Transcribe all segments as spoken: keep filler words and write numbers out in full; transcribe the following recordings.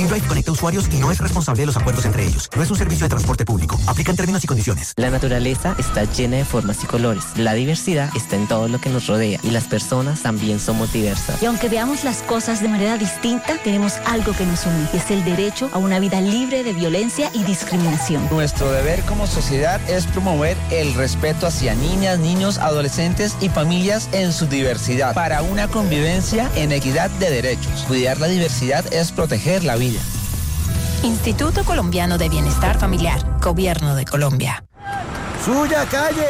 InDrive conecta usuarios y no es responsable de los acuerdos entre ellos. No es un servicio de transporte público. Aplica en términos y condiciones. La naturaleza está llena de formas y colores. La diversidad está en todo lo que nos rodea y las personas también somos diversas. Y aunque veamos las cosas de manera distinta, tenemos algo que nos une, y es el derecho a una vida libre de violencia y discriminación. Nuestro deber como sociedad es promover el respeto hacia niñas, niños, adolescentes y familias en su diversidad para una convivencia en equidad de derechos. Cuidar la diversidad es proteger la vida. Instituto Colombiano de Bienestar Familiar, Gobierno de Colombia. ¡Suya, calle!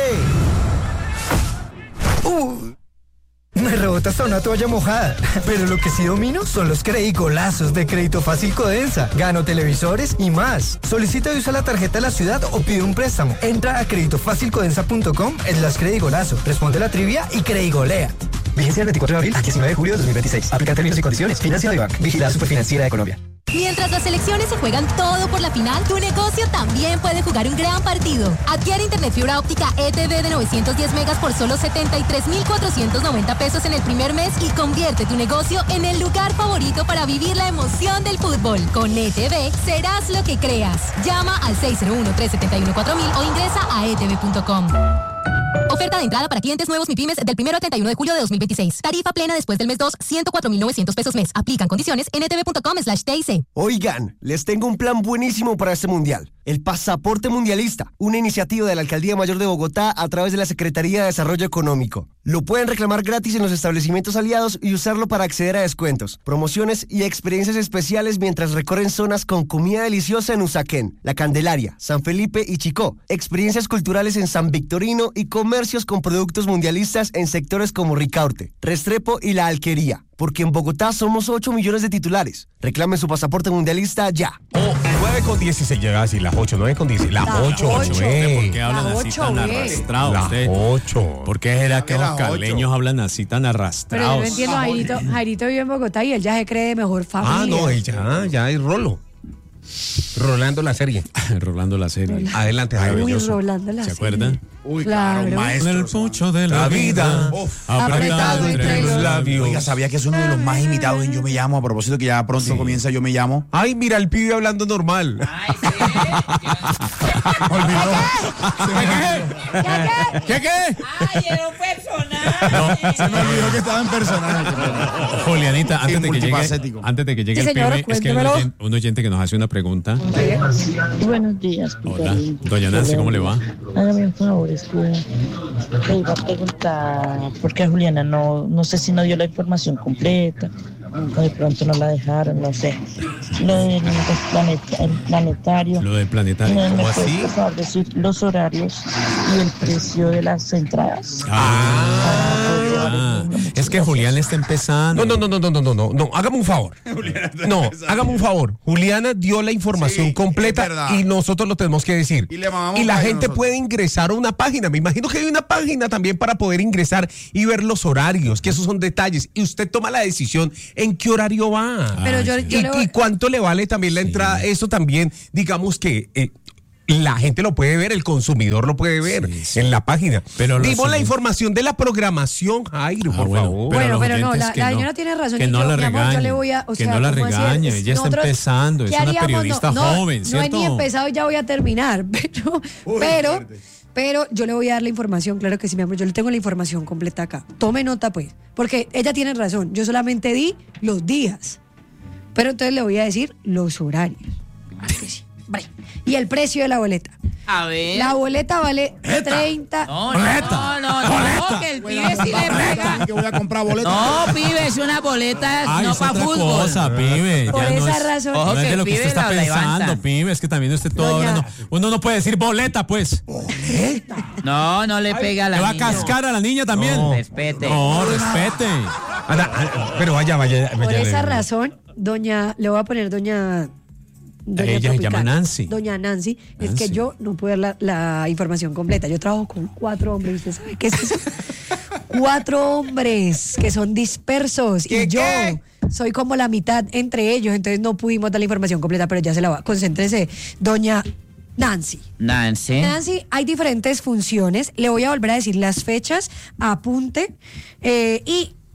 Uh, me rebota hasta una toalla mojada. Pero lo que sí domino son los credicolazos de Crédito Fácil Codensa. Gano televisores y más. Solicita y usa la tarjeta de la ciudad o pide un préstamo. Entra a crédito fácil codensa punto com slash credigolazo. Responde la trivia y credigolea. Vigencia del veinticuatro de abril al diecinueve de julio de dos mil veintiséis. Aplica términos y condiciones. Financiado de Bank. Vigilada Superfinanciera de Colombia. Mientras las selecciones se juegan todo por la final, tu negocio también puede jugar un gran partido. Adquiere internet fibra óptica E T V de novecientos diez megas por solo setenta y tres mil cuatrocientos noventa pesos en el primer mes y convierte tu negocio en el lugar favorito para vivir la emoción del fútbol. Con E T V serás lo que creas. Llama al seis cero uno, tres siete uno, cuatro mil o ingresa a e t v punto com. Oferta de entrada para clientes nuevos MIPYMES del primero al treinta y uno de julio de dos mil veintiséis. Tarifa plena después del mes dos, ciento cuatro mil novecientos pesos mes. Aplican condiciones en e t v punto com slash t i c. Oigan, les tengo un plan buenísimo para este mundial. El Pasaporte Mundialista, una iniciativa de la Alcaldía Mayor de Bogotá a través de la Secretaría de Desarrollo Económico. Lo pueden reclamar gratis en los establecimientos aliados y usarlo para acceder a descuentos, promociones y experiencias especiales mientras recorren zonas con comida deliciosa en Usaquén, La Candelaria, San Felipe y Chicó, experiencias culturales en San Victorino y comercios con productos mundialistas en sectores como Ricaurte, Restrepo y La Alquería. Porque en Bogotá somos ocho millones de titulares. Reclamen su pasaporte mundialista ya. Oh, nueve con dieciséis, llega así, las ocho, nueve con dieciséis, las ocho, ocho. ¿Por qué hablan las así tan arrastrados? Las usted? ocho. ¿Por qué será que los caleños hablan así tan arrastrados? Pero yo no entiendo, Jairito, Jairito vive en Bogotá y él ya se cree de mejor familia. Ah, no, ya, ya es Rolo. Rolando la serie. Rolando la serie. Rolando. Adelante, Jairo. Uy, Rolando la ¿Se serie. acuerdan? Uy, claro, claro, maestro. En el pucho de la, La vida, vida apretado entre los labios. Oiga, ¿sabía que es uno de los más imitados en Yo Me Llamo? A propósito que ya pronto Sí. comienza Yo Me Llamo. Ay, mira el pibe hablando normal. Ay, sí. Olvidó. ¿Qué, ¿Qué, qué? Ay, era un personaje. Se me olvidó que estaba en personaje. Julianita, antes de, que llegue, multifacético. antes de que llegue Sí, el señora, pibe, es que hay un cuéntemelo. oyente, un oyente que nos hace una pregunta. Buenos días, Hola, doña Nancy, ¿cómo le va? Hágame un favor, es que le iba a preguntar por qué Juliana no, no sé si no dio la información completa, o de pronto no la dejaron, no sé. Lo del planeta, el planetario. Lo del planetario, ¿Me ¿cómo puede, así? por favor, decir los horarios y el precio de las entradas? Ah, es que Julián está empezando. No, no, no, no, no, no, no, no, hágame un favor. No, hágame un favor. Juliana dio la información Sí, completa es verdad. y nosotros lo tenemos que decir. Y le mamamos Y la gallo gente nosotros. puede ingresar a una página. Me imagino que hay una página también para poder ingresar y ver los horarios, que esos son detalles. Y usted toma la decisión en qué horario va. Pero yo, Ay, yo y, le voy- y cuánto le vale también la Sí. entrada. Eso también, digamos que eh, la gente lo puede ver, el consumidor lo puede ver Sí, sí. en la página. Pero lo Dimos la siguiente- información de la programación, Jairo, Ah, por bueno, favor. Bueno, los pero no, oyentes la, que la no- señora tiene razón. que y no yo, la mi amor, yo regañe, le voy a, o que sea, no la ¿cómo así? regañe, Es- ella está nosotros- empezando, es ¿qué una haríamos? periodista No, no, joven, No he ¿cierto? ni empezado y ya voy a terminar, pero, Uy, pero, fuerte. pero yo le voy a dar la información, claro que sí, mi amor, yo le tengo la información completa acá. Tome nota, pues, porque ella tiene razón, yo solamente di los días, pero entonces le voy a decir los horarios. Claro que sí. Bre. Y el precio de la boleta. A ver. La boleta vale treinta. No, no, no, no, no, que el pibe sí le pega. Que voy a comprar boletas. No, pibe, es una boleta, Ay, no es para otra fútbol. cosa, pibe. Por Ya no esa es, razón. no Ojo, es que de el lo que usted pibe está la pensando, levanta. pibe. Es que también usted todo Doña- hablando. Uno no puede decir boleta, pues. No, no le pega a la Le va a niña. cascar a la niña también. No. Respete. No, respete. Anda, ah, pero vaya, vaya. Por vaya, esa vaya. razón, doña, le voy a poner doña. doña Ella se Tropical. llama Nancy. Doña Nancy, es Nancy. que yo no puedo dar la, la información completa. Yo trabajo con cuatro hombres, ¿usted sabe qué es eso? Cuatro hombres que son dispersos ¿Qué, y yo qué? soy como la mitad entre ellos, entonces no pudimos dar la información completa, pero ya se la va. Concéntrese, doña Nancy. Nancy. Nancy, hay diferentes funciones. Le voy a volver a decir las fechas, apunte. eh, y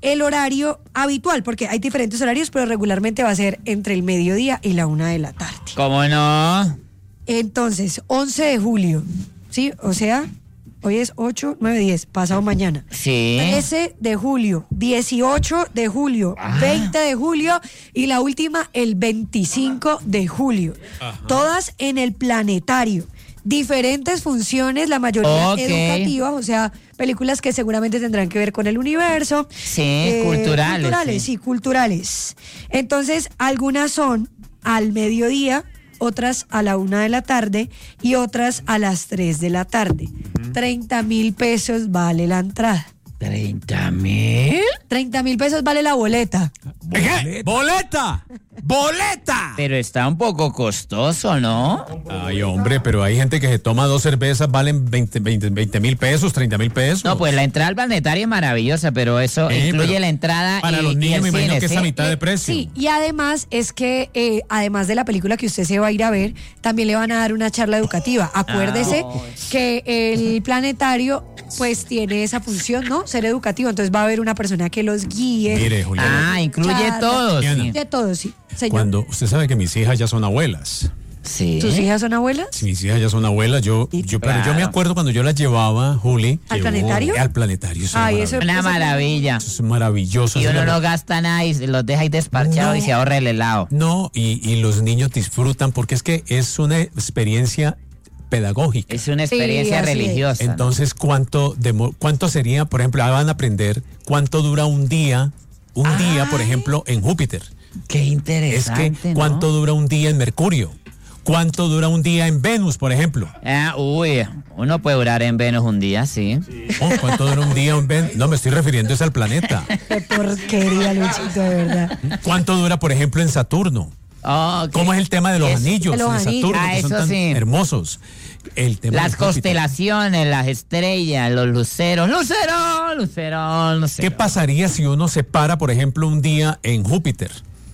el horario habitual, porque hay diferentes horarios, pero regularmente va a ser entre el mediodía y la una de la tarde. ¿Cómo no? Entonces, once de julio, ¿sí? O sea, hoy es ocho, nueve, diez, pasado mañana. Sí. trece de julio, dieciocho de julio, ah. veinte de julio y la última el veinticinco de julio. Ajá. Todas en el planetario. Diferentes funciones, la mayoría okay. educativas, o sea, películas que seguramente tendrán que ver con el universo. Sí, eh, culturales. Culturales, sí. sí, culturales. Entonces, algunas son al mediodía, otras a la una de la tarde y otras a las tres de la tarde. treinta mil pesos vale la entrada. ¿treinta mil? treinta mil pesos vale la boleta. ¿Qué? ¿Boleta? ¡Boleta! Pero está un poco costoso, ¿no? Ay, hombre, pero hay gente que se toma dos cervezas, valen veinte mil pesos, treinta mil pesos. No, pues la entrada al planetario es maravillosa, pero eso eh, incluye pero la entrada para y, los niños, y el me imagino cine, que ¿sí? es a mitad de precio. Sí, y además es que, eh, además de la película que usted se va a ir a ver, también le van a dar una charla educativa. Acuérdese ah. que el planetario pues tiene esa función, ¿no? Ser educativo, entonces va a haber una persona que los guíe. Mire, Julián. Ah, incluye charla, todo. Sí. De todo, sí. Señor. Cuando usted sabe que mis hijas ya son abuelas. Sí. ¿Tus hijas son abuelas? Sí, mis hijas ya son abuelas. Yo, yo, claro. pero yo me acuerdo cuando yo las llevaba, Juli. ¿Al planetario? Al planetario. Eso Ay, es eso una maravilla. Eso es maravilloso. Y uno no gasta nada y los deja ahí desparchados no, y se ahorra el helado. No, y, y los niños disfrutan porque es que es una experiencia pedagógica. Es una experiencia sí, religiosa. Entonces, ¿cuánto, demo, ¿cuánto sería, por ejemplo, van a aprender cuánto dura un día, un Ay. día, por ejemplo, en Júpiter? Qué interesante. Es que, ¿cuánto ¿no? dura un día en Mercurio? ¿Cuánto dura un día en Venus, por ejemplo? Ah, uy, uno puede durar en Venus un día, sí. sí. Oh, ¿cuánto dura un día en Venus? No, me estoy refiriendo es al planeta. Qué porquería, Luchito, de verdad. ¿Cuánto dura, por ejemplo, en Saturno? Oh, okay. ¿Cómo es el tema de los es, anillos de, los de Saturno, ah, que son tan sí. hermosos? El tema las constelaciones, las estrellas, los luceros, lucero, lucero, lucero. ¿Qué pasaría si uno se para, por ejemplo, un día en Júpiter?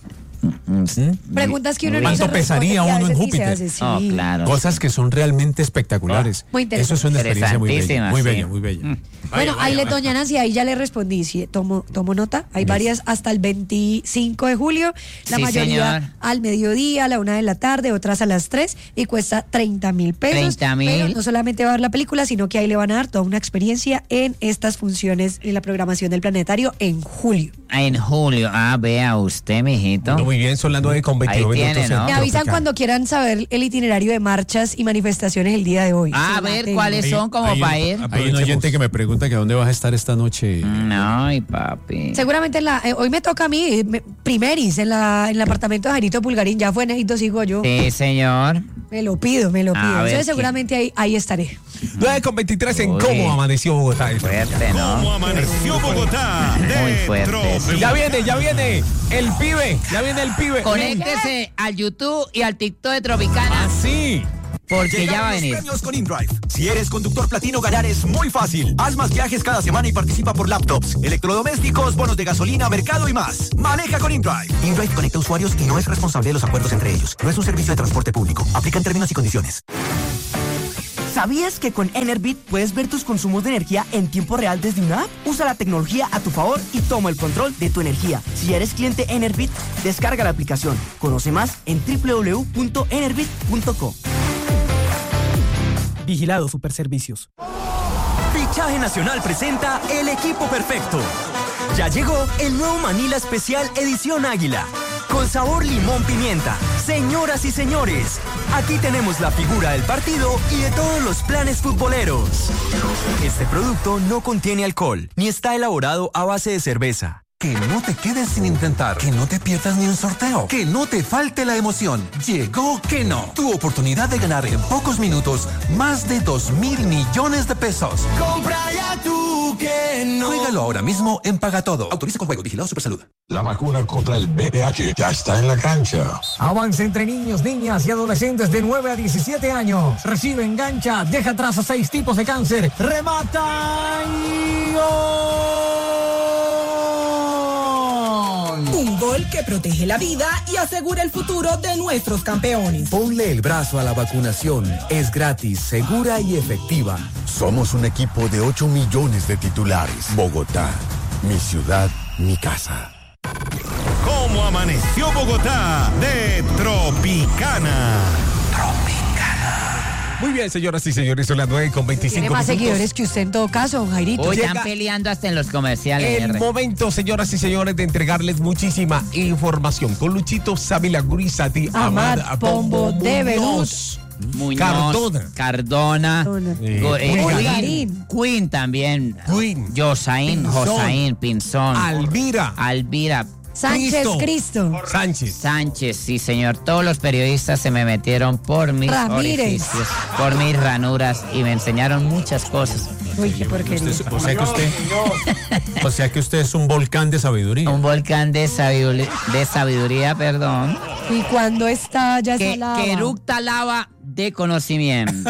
¿Mm? Preguntas que uno no ¿Cuánto pesaría uno en Júpiter? Hace, sí. Oh, claro. Cosas que son realmente espectaculares. Oh, muy interesante. Eso es una experiencia muy bella, muy bella, sí. muy bella. Mm. Bueno, vaya, ahí vaya, le doña Nancy, ahí ya le respondí, sí, tomo, tomo nota. Hay yes. varias hasta el veinticinco de julio, la sí, mayoría señor. Al mediodía, a la una de la tarde, otras a las tres y cuesta treinta mil pesos. treinta mil. Pero no solamente va a ver la película, sino que ahí le van a dar toda una experiencia en estas funciones en la programación del planetario en julio. En julio, ah, vea usted, mijito. No, muy bien, son las nueve con veintidós minutos. ¿No? Me avisan cuando quieran saber el itinerario de marchas y manifestaciones el día de hoy. Ah, a ver, ¿cuáles son como hay, para ir? Hay un oyente que me pregunta que dónde vas a estar esta noche. No, y papi. Seguramente en la, eh, hoy me toca a mí, me, primeris, en, la, en el apartamento de Jairito Pulgarín. Ya fue, necesito, sigo yo. Sí, señor. Me lo pido, me lo pido. A Entonces seguramente ahí, ahí estaré. nueve con veintitrés en Cómo Amaneció Bogotá. Fuerte, ¿no? Cómo Amaneció Bogotá. Muy fuerte. Sí. Ya viene, ya viene el pibe, ya viene el pibe. Conéctese al YouTube y al TikTok de Tropicana. Ah, sí. Porque Llegan ya va a venir. Los premios con InDrive. Si eres conductor platino, ganar es muy fácil. Haz más viajes cada semana y participa por laptops, electrodomésticos, bonos de gasolina, mercado y más. Maneja con InDrive. InDrive conecta usuarios y no es responsable de los acuerdos entre ellos. No es un servicio de transporte público. Aplica en términos y condiciones. ¿Sabías que con Enerbit puedes ver tus consumos de energía en tiempo real desde una app? Usa la tecnología a tu favor y toma el control de tu energía. Si eres cliente Enerbit, descarga la aplicación. Conoce más en doble u doble u doble u punto enerbit punto co. Vigilado Superservicios. Fichaje Nacional presenta El Equipo Perfecto. Ya llegó el nuevo Manila Especial Edición Águila. Con sabor limón pimienta. Señoras y señores, aquí tenemos la figura del partido y de todos los planes futboleros. Este producto no contiene alcohol, ni está elaborado a base de cerveza. Que no te quedes sin intentar, que no te pierdas ni un sorteo, que no te falte la emoción. Llegó Keno, tu oportunidad de ganar en pocos minutos más de dos mil millones de pesos. Compra ya tu Keno. Juégalo ahora mismo en Pagatodo. Autoriza con juego, vigilado Supersalud. La vacuna contra el V I H ya está en la cancha. Avance entre niños, niñas y adolescentes de nueve a diecisiete años. Recibe, engancha, deja atrás a seis tipos de cáncer. Remata y ¡gol! Un gol que protege la vida y asegura el futuro de nuestros campeones. Ponle el brazo a la vacunación. Es gratis, segura y efectiva. Somos un equipo de ocho millones de titulares. Bogotá, mi ciudad, mi casa. ¿Cómo amaneció Bogotá? De Tropicana. Muy bien, señoras y señores, son las nueve con veinticinco Tiene más minutos. seguidores que usted en todo caso, don Jairito. Hoy están Llega peleando hasta en los comerciales. El R. momento, señoras y señores, de entregarles muchísima información con Luchito Sávila Gurizati, Amad Amad Pombo de Muñoz, Muñoz, Cardona. Cardona, Eh, Go- eh, Pulgarín. Queen, Queen también, Queen, Josaín, Pinzón. Josaín, Pinzón, Alvira, Alvira, Sánchez Cristo. Sánchez. Sánchez, sí señor, todos los periodistas se me metieron por mis Ramírez. orificios, por mis ranuras y me enseñaron muchas cosas. Uy, qué porquería. Usted- o sea que usted, o sea que usted es un volcán de sabiduría. Un volcán de sabiduría, de sabiduría, perdón, Y cuando está ya que, esa lava. que eructa lava de conocimiento.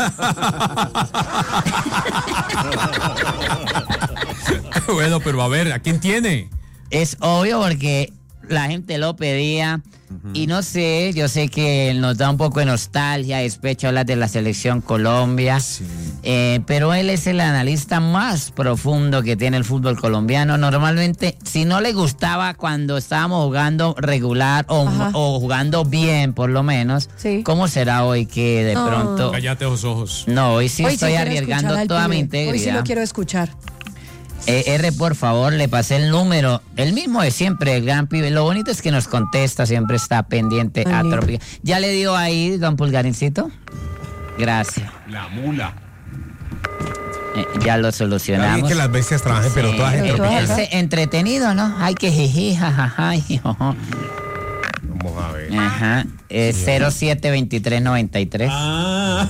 Bueno, pero a ver, ¿a quién tiene? Es obvio porque la gente lo pedía y no sé, yo sé que nos da un poco de nostalgia, despecho hablar de la selección Colombia, eh, pero él es el analista más profundo que tiene el fútbol colombiano. Normalmente, si no le gustaba cuando estábamos jugando regular o, o jugando bien, por lo menos, ¿cómo será hoy que de No. pronto... Cállate los ojos. No, hoy sí Hoy estoy quiero arriesgando escuchar al toda mi pibe. integridad. Hoy sí lo quiero escuchar. Eh, R, por favor, le pasé el número, el mismo de siempre, el gran pibe. Lo bonito es que nos contesta, siempre está pendiente a Trópica. ¿Ya le dio ahí, don Pulgarincito? Gracias. La mula. Eh, ya lo Está bien solucionamos. que las bestias trabajen, pero Sí, todas en Tropicana. ese entretenido, ¿no? Hay que jiji, jajaja, y jojo. Vamos a ver. Ajá. Eh, cero siete veintitrés noventa y tres. Ah.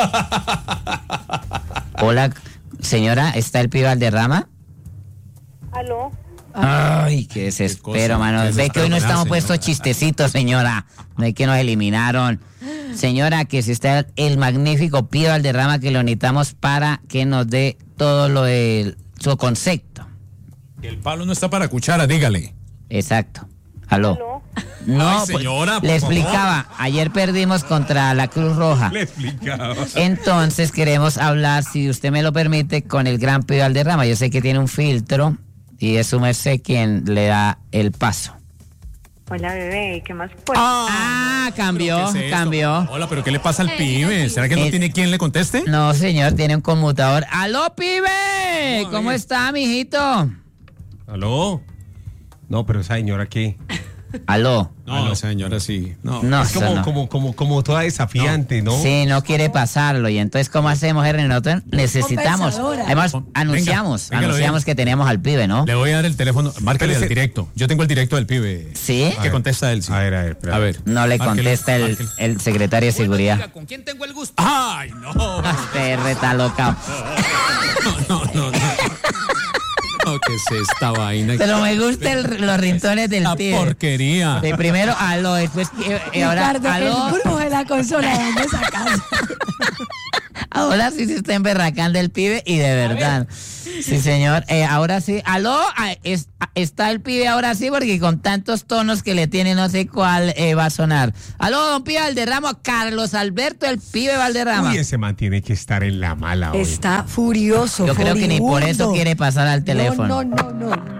Hola, señora, ¿está el pibe Valderrama? ¿Aló? Ay, qué desespero, cosa, mano. qué Ve que hoy no desesperada, estamos señora. puestos chistecitos, señora. No es que nos eliminaron. Señora, que si está el magnífico Pío Valderrama que lo necesitamos para que nos dé todo lo de su concepto. El palo no está para cuchara, dígale. Exacto. ¿Aló? No, Ay, pues, señora, por le favor. explicaba. Ayer perdimos contra la Cruz Roja. Le explicaba. Entonces queremos hablar, si usted me lo permite, con el gran Pío Valderrama. Yo sé que tiene un filtro y es su merced quien le da el paso. Hola, bebé, ¿qué más pues? Ah, cambió, ¿Qué es esto? cambió. Hola, pero ¿qué le pasa al pibe? ¿Será que no Eh, tiene quien le conteste? No, señor, tiene un conmutador. ¡Aló, pibe! ¿Cómo está, mijito? ¿Aló? No, pero esa señora aquí. ¿Aló? No, señora, sí. No, No, es como, eso no. como, como, como toda desafiante, ¿no? Sí, no quiere pasarlo. Y entonces, ¿cómo hacemos, R? Nosotros necesitamos. Compensadora. Además, Venga, anunciamos, venga, lo anunciamos digo. que teníamos al pibe, ¿no? Le voy a dar el teléfono. Márcale Espérese. al directo. Yo tengo el directo del pibe. ¿Sí? ¿Qué contesta él? Sí. A ver, a ver, espera. A ver. No le Márquele, contesta el, márquele. el secretario de seguridad. ¿Con quién tengo el gusto? ¡Ay, no! Este R está loca. No, no, no. No, ¿qué es esta vaina? Pero me gustan el- los rintones del La pibe. porquería. De primero, aló, después, eh, eh, ahora, Ricardo, aló. el brujo de la consola, ¿de dónde sacas? Ahora sí se está emberracando el pibe y de verdad. Sí, señor. Eh, ahora sí. Aló, ah, es- ah, está el pibe ahora sí porque con tantos tonos que le tiene no sé cuál eh, va a sonar. Aló, don Pibe Valderrama, Carlos Alberto, el pibe Valderrama. Uy, ese man tiene que estar en la mala hoy. Está furioso. Yo creo que ni por eso furibundo. quiere pasar al teléfono. No, no, no, no.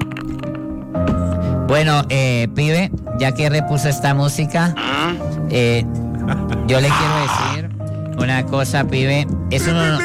Bueno, eh, pibe, ya que repuso esta música, eh, yo le quiero decir una cosa, pibe. Es un honor-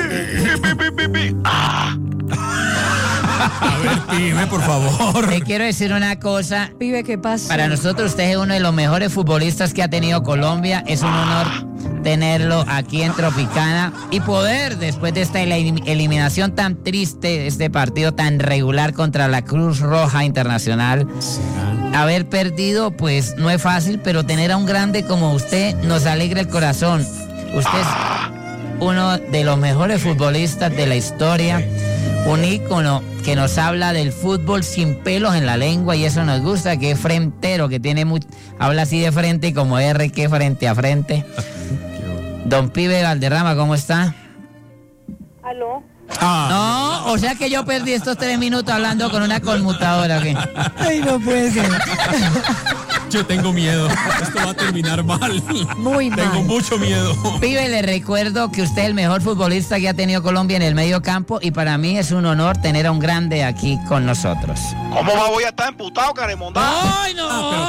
A ver, pibe, por favor. Le quiero decir una cosa. Pibe, ¿qué pasa? Para nosotros usted es uno de los mejores futbolistas que ha tenido Colombia. Es un honor tenerlo aquí en Tropicana y poder, después de esta elim- eliminación tan triste, de este partido tan regular contra la Cruz Roja Internacional, haber perdido, pues no es fácil, pero tener a un grande como usted nos alegra el corazón. Usted es uno de los mejores futbolistas de la historia, un ícono que nos habla del fútbol sin pelos en la lengua y eso nos gusta, que es frentero, que tiene mucho, habla así de frente y como R que frente a frente. Don Pibe Valderrama, ¿cómo está? ¿Aló? No, o sea que yo perdí estos tres minutos hablando con una conmutadora, ¿o qué? Ay, no puede ser. Yo tengo miedo. Esto va a terminar mal. Muy mal. Tengo mucho miedo. Pibe, le recuerdo que usted es el mejor futbolista que ha tenido Colombia en el medio campo y para mí es un honor tener a un grande aquí con nosotros. ¿Cómo va, voy a estar emputado, Caremonda? ¡Ay,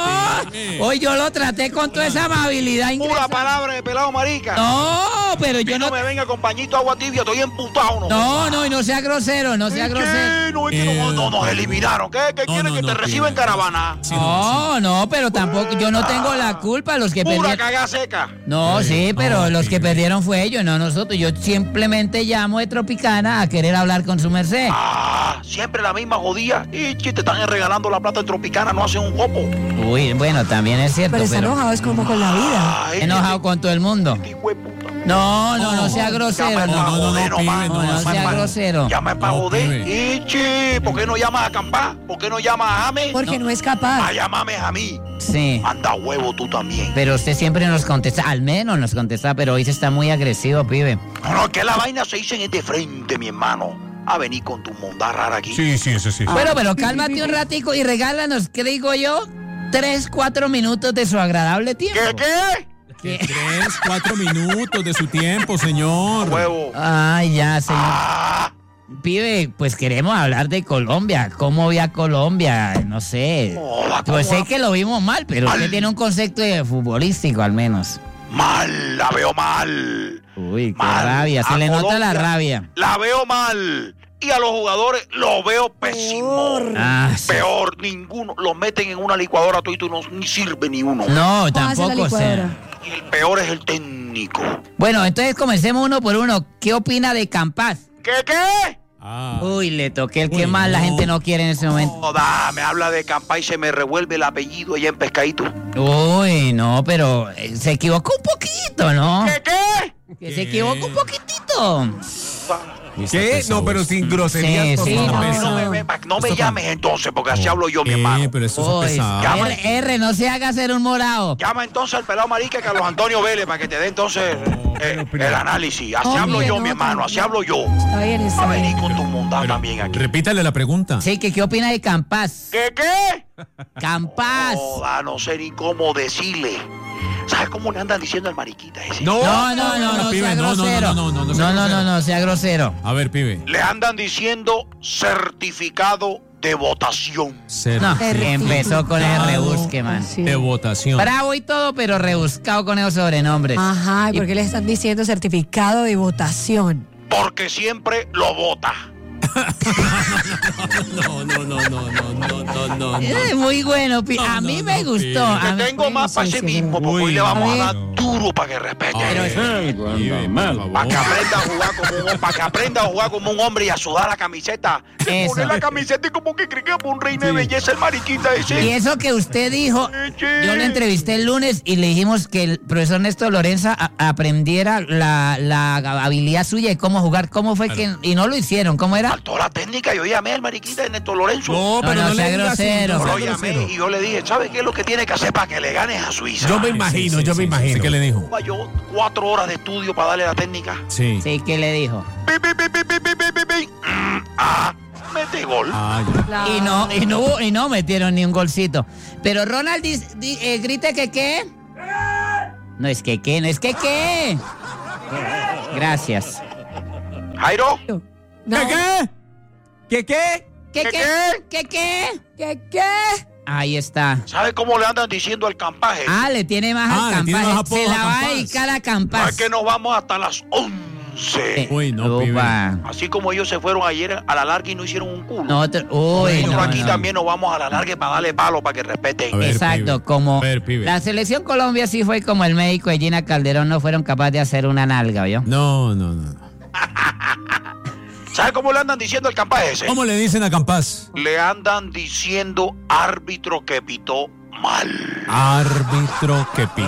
no! Hoy yo lo traté con toda esa amabilidad. Pura palabra de pelado marica. No, pero yo no... no me venga compañito agua tibia, estoy emputado, ¿no? No, no, y no sea grosero, no sea grosero. No, es que no, no, nos eliminaron. ¿Qué, qué No, quieren no, que no, te reciba en caravana? No, no, pero tampoco, yo no tengo la culpa, los que Pura perdieron... caga seca. No, sí, pero los que perdieron fue ellos, no nosotros. Yo simplemente llamo de Tropicana a querer hablar con su merced. Ah, siempre la misma jodida. Y que te están regalando la plata en Tropicana, no hacen un copo. Uy, bueno, también es cierto, Pero está pero... enojado, es como con la vida. Ay, enojado con todo el mundo. No, no, no sea grosero. Llama No, no, pa' joder, no, nomás. no, no sea grosero. Llama para No, joder. pibe. Ichi, ¿por qué no llamas a Campá? ¿Por qué no llamas a Jame? Porque no, es capaz. A llamarme a mí. Sí. Anda huevo tú también. Pero usted siempre nos contesta, al menos nos contesta, pero hoy se está muy agresivo, pibe. No, no, que la vaina se dice en este frente, mi hermano. A venir con tu monda rara aquí. Sí, sí, eso sí. Bueno, pero cálmate un ratico y regálanos, ¿qué digo yo? Tres, cuatro minutos de su agradable tiempo. ¿Qué, qué? ¿Qué? Tres, cuatro minutos de su tiempo, señor. Huevo. Ay, ya, señor. Ah, Pibe, pues queremos hablar de Colombia. ¿Cómo ve a Colombia? No sé. Joda, Pues ¿cómo sé que lo vimos mal, pero Mal. usted tiene un concepto de futbolístico al menos. mal, la veo mal. Uy, qué Mal. rabia. Se A le nota Colombia la rabia. La veo mal. Y a los jugadores los veo pésimo. Ah, sí. Peor, ninguno. Los meten en una licuadora todo y tú no ni sirve ni uno. No, ¿Cómo hace la tampoco licuadora? sea. Y el peor es el técnico. Bueno, entonces comencemos uno por uno. ¿Qué opina de Campas? ¿Qué, qué? Ah. Uy, le toqué el que Uy, más la no. gente no quiere en ese momento. Joda, me habla de Campá y se me revuelve el apellido allá en Pescadito. Uy, no, pero eh, se equivocó un poquito, ¿no? ¿Qué, qué? Que se equivocó un poquitito. ¿Qué? No, pero sin groserías, por Sí, sí, favor. no. No me, ve- no me llames entonces, porque así hablo yo, mi Eh, hermano. pero eso Uy, es pesado. Llama- R, R, no se haga hacer un morado. Llama entonces al pelado marica Carlos Antonio Vélez para que te dé entonces eh, el análisis. Así Oh, hablo mire, yo, no, mi hermano, así hablo yo. Está bien, está A venir bien. con tu mundad también aquí. Repítale la pregunta. Sí, que ¿qué opina de Campas? ¿Qué, qué? Campas. Joda, no sé ni cómo decirle. ¿Sabes cómo le andan diciendo al mariquita ese? No, no, no, no, no pibe, sea no, no, grosero. no, no, no, no no, sea no, no, grosero. no, sea grosero. A ver, pibe. Le andan diciendo certificado de votación. No, Certificado empezó con el rebusque, man. Sí. de votación. Bravo y todo, pero rebuscado con esos sobrenombres. Ajá, ¿y por qué le están diciendo certificado de votación? Porque siempre lo vota. No, no, no, no, no, no, no, no. Eh, muy bueno, pi- No, a mí no, me no, gustó. pibe. a Te mí- tengo más para sí, ese sí, mismo, porque Uy, hoy le vamos a no. dar duro para que respete. Ay, pibe, por favor. Para que aprenda a jugar como un, para que aprenda a jugar como un hombre y a sudar la camiseta. Se Eso. pone la camiseta y como que cree que es un reino de belleza el mariquita ese. Y eso que usted dijo, yo lo entrevisté el lunes y le dijimos que el profesor Néstor Lorenza a- aprendiera la, la habilidad suya de cómo jugar. ¿Cómo fue que...? Y no lo hicieron, ¿cómo era? Faltó la técnica, yo llamé al mariquita de Néstor Lorenzo. No, No, pero no no, sea le digas así, grosero. no Yo sea lo llamé grosero. y yo le dije, ¿sabes qué es lo que tiene que hacer para que le ganes a Suiza? Yo me imagino, yo me imagino. ¿Qué le dijo? Yo cuatro horas de estudio para darle la técnica. Sí. Sí, ¿qué le dijo? Pi, pi, pi, pi, pi, pi, pi, pi, pi. Mm, ah, mete gol. Ah, ya. Y no, y no, hubo- y no metieron ni un golcito. Pero Ronald dis- di- eh, grita que qué. No es que qué, no es que qué. Gracias. Jairo, No. ¿Qué? ¿Qué qué? ¿Qué ¿Qué, qué? ¿Qué qué? ¿Qué qué? Ahí está. ¿sabes cómo le andan diciendo al campaje? Ah, le tiene más Ah, al le tiene Campas. más apodos Se la a va a Campas. dedicar a No Campas. es que nos vamos hasta las once. Uy, no, pibe. Upa. Así como ellos se fueron ayer a la larga y no hicieron un culo. Nosotros, uy, Nosotros no, aquí no. también nos vamos a la larga para darle palo para que respeten. A ver, Exacto, pibe. como A ver, pibe. la selección Colombia sí fue como el médico de Gina Calderón, no fueron capaces de hacer una nalga, ¿vio? No, no, no. ¿Sabes cómo le andan diciendo al campaje ese? ¿Cómo le dicen a Campas? Le andan diciendo árbitro que pitó mal. Árbitro que pide.